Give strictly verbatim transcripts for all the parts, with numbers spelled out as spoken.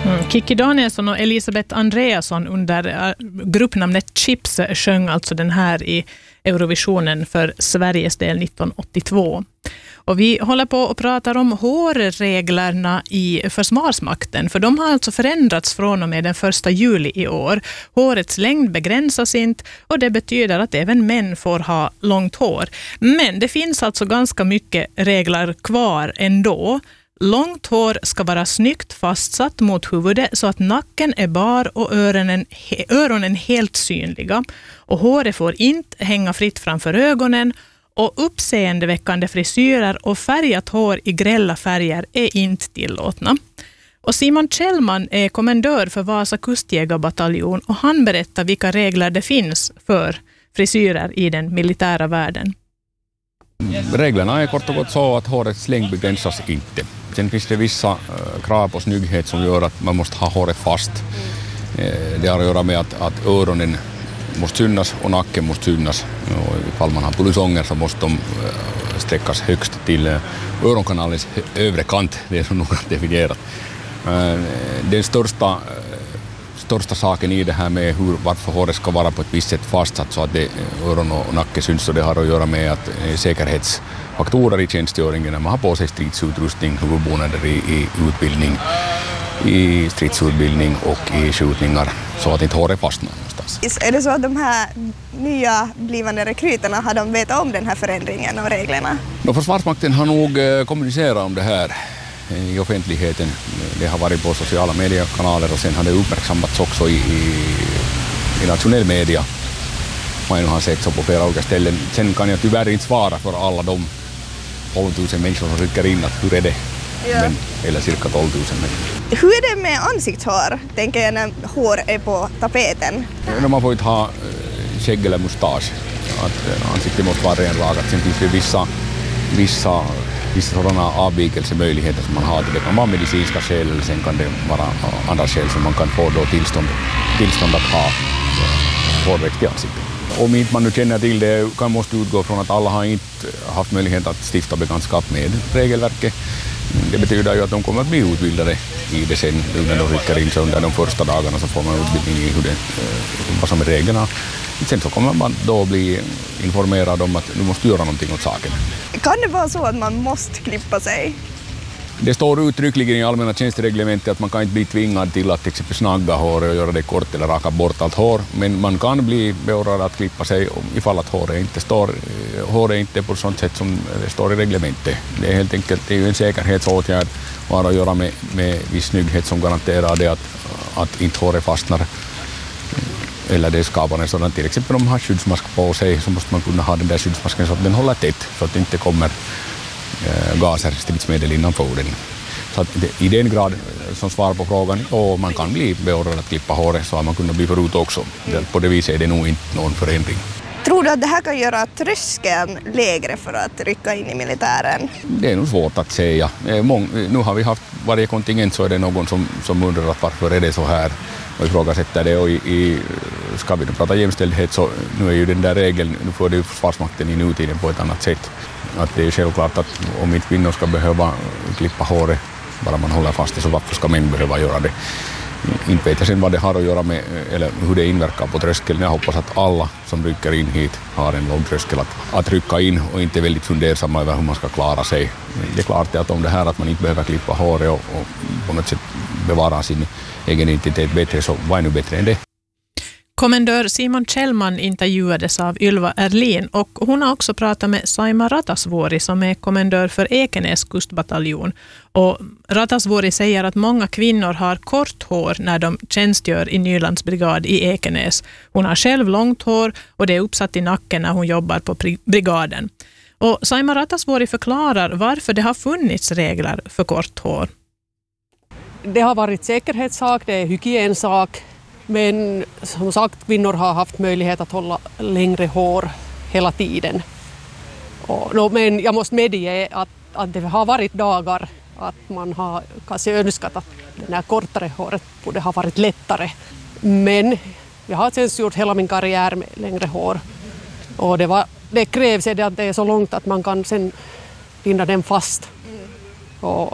Mm. Kikki Danielsson och Elisabeth Andreasson under gruppnamnet Chips sjöng alltså den här i Eurovisionen för Sveriges del nittonhundraåttiotvå. Och vi håller på och pratar om hårreglerna i Försvarsmakten, för de har alltså förändrats från och med den första juli i år. Hårets längd begränsas inte och det betyder att även män får ha långt hår. Men det finns alltså ganska mycket regler kvar ändå. Långt hår ska vara snyggt fastsatt mot huvudet så att nacken är bar och öronen, öronen helt synliga. Och håret får inte hänga fritt framför ögonen. Och uppseendeväckande frisyrer och färgat hår i grälla färger är inte tillåtna. Och Simon Kjellman är kommendör för Vasa kustjägarbataljon och han berättar vilka regler det finns för frisyrer i den militära världen. Reglerna är kort och gott så att hårets längd begränsas inte. Sen finns det vissa krav på snygghet som gör att man måste ha håret fast. Det har att göra med att, att öronen måste synas och nacken måste synas. Och ifall man har polisonger så måste de sträckas högst till öronkanalens övre kant. Det är så noga definierat. Den största, största saken i det här med hur, varför håret ska vara på ett visst sätt fastsatt så att det, öron och nacke syns, och det har att göra med att säkerhetsfaktorer i tjänstgöringen, när man har på sig stridsutrustning, huvudbonader i, i utbildning, i stridsutbildning och i skjutningar, så att inte håret fastnar någonstans. Är det så att de här nya blivande rekryterna har de vetat om den här förändringen och reglerna? No, Försvarsmakten har nog kommunicerat om det här i offentligheten. Det har varit på sociala mediekanaler och sen har det uppmärksammats också i, i, i nationell media. Man har sett så på flera olika ställen. Sen kan jag tyvärr inte svara för alla de tolv tusen människor som rycker in att hur är det? Ja. Men, eller cirka tolv tusen människor. Hur är det med ansiktshår, tänker jag, när hår är på tapeten? Ja, man får inte ha skägg eller mustasch. Att ansiktet måste vara renrakat. Sen finns det vissa, vissa, vissa sådana avvikelsemöjligheter som man har. Det kan vara medicinska skäl eller sen kan det vara andra skäl som man kan få då tillstånd, tillstånd att ha hårväxt i ansiktet. Om inte man nu känner till det kan måste utgå från att alla har inte haft möjlighet att stifta bekantskap med regelverket. Det betyder ju att de kommer att bli utbildade i det sen när de rycker in, så under de första dagarna så får man utbildning i hur det, vad som är reglerna. Sen så kommer man då bli informerad om att nu måste göra någonting åt saken. Kan det vara så att man måste klippa sig? Det står uttryckligen i allmänna tjänstereglementet att man kan inte bli tvingad till att till exempel snagga hår och göra det kort eller raka bort allt hår. Men man kan bli beordrad att klippa sig ifall att håret inte står, håret inte på sånt sätt som det står i reglementet. Det är helt enkelt det är ju en säkerhetsåtgärd och har att göra med, med viss snygghet som garanterar det att, att inte håret fastnar. Eller det skapar en sådan, till exempel om man har skyddsmask på sig så måste man kunna ha den där skyddsmasken så att den håller tätt, så att det inte kommer gaser, stridsmedel innanför den. Så att det, i den grad som svar på frågan, och man kan bli beordrad att klippa håret så har man kunnat bli förut också. Mm. På det viset är det nog inte någon förändring. Tror du att det här kan göra tröskeln lägre för att rycka in i militären? Det är nog svårt att säga. Mång, nu har vi haft varje kontingent så är det någon som, som undrar att varför är det så här och ifrågasätter det. Och i, i, ska vi prata jämställdhet så nu är ju den där regeln, nu får det ju Försvarsmakten i nutiden på ett annat sätt. Att det är självklart att om inte kvinnor ska behöva klippa håret bara man håller fast det, så varför ska män behöva göra det? Inte vet jag sen vad det har att göra med eller hur det inverkar på tröskeln. Jag hoppas att alla som rycker in hit har en låg tröskel att, att rycka in och inte är väldigt fundersamma över hur man ska klara sig. Det är klart att om det här att man inte behöver klippa håret och, och på något sätt bevara sin egen identitet bättre, så vad är nu bättre än det? Kommendör Simon Kjellman intervjuades av Ylva Erlin och hon har också pratat med Saima Ratasvuori som är kommendör för Ekenäs kustbataljon. Och Ratasvuori säger att många kvinnor har kort hår när de tjänstgör i Nylands brigad i Ekenäs. Hon har själv långt hår och det är uppsatt i nacken när hon jobbar på brigaden. Och Saima Ratasvuori förklarar varför det har funnits regler för kort hår. Det har varit säkerhetssak, det är hygiensak. Men som sagt, kvinnor har haft möjlighet att hålla längre hår hela tiden. Och, men jag måste medge att, att det har varit dagar att man har kanske önskat att det här kortare håret borde ha varit lättare. Men jag har sen gjort hela min karriär med längre hår. Och det, var, det krävs att det är så långt att man kan sen binda den fast. Och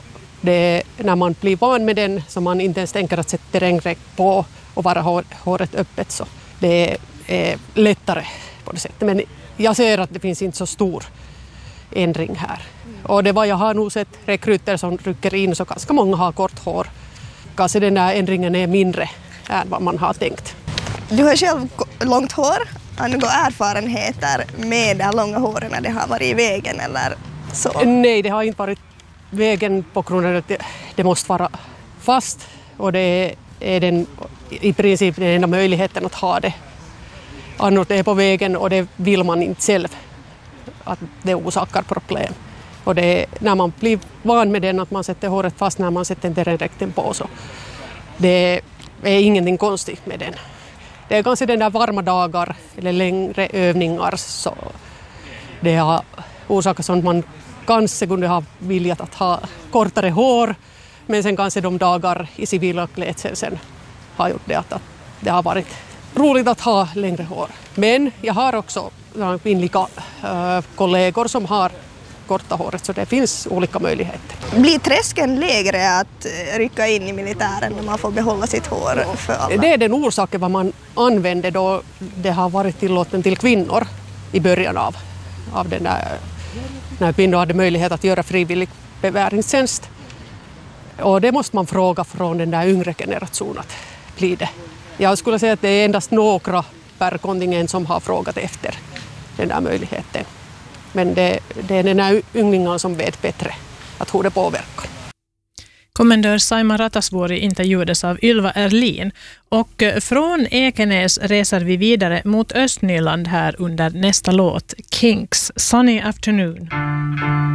Det är när man blir van med den så man inte ens tänker att sätta terrängräck på och vara hår, håret öppet, så det är, är lättare på det sättet. Men jag ser att det finns inte så stor ändring här. Och det var, jag har nog sett rekryter som rycker in så ganska många har kort hår. Kanske den där ändringen är mindre än vad man har tänkt. Du har själv långt hår. Har du några erfarenheter med det långa håret när det har varit i vägen eller så? Nej, det har inte varit vägen på grund av att det, det måste vara fast. Och det är den, i princip den enda möjligheten att ha det. Annars det är på vägen och det vill man inte själv. Att det orsakar problem. Och det är, när man blir van med den att man sätter håret fast när man sätter en terrängdräkten på, så det är ingenting konstigt med den. Det är kanske den där varma dagar eller längre övningar så det har orsakat sånt man kanske kunde ha viljat att ha kortare hår, men sen kanske de dagar i civila klädseln har gjort det att, att det har varit roligt att ha längre hår. Men jag har också kvinnliga äh, kollegor som har korta håret, så det finns olika möjligheter. Blir tröskeln lägre att rycka in i militären när man får behålla sitt hår för alla? Det är den orsaken vad man använder då det har varit tillåten till kvinnor i början av, av den där, när kvinnor hade möjlighet att göra frivillig beväringstjänst. Och det måste man fråga från den där yngre generationen att blir det. Jag skulle säga att det är endast några per kontingent som har frågat efter den där möjligheten. Men det, det är den här ynglingarna som vet bättre att hur det påverkar. Kommendör Saima Ratasvuori intervjuades av Ylva Erlin. Och från Ekenäs reser vi vidare mot Östnyland här under nästa låt, Kinks, Sunny Afternoon.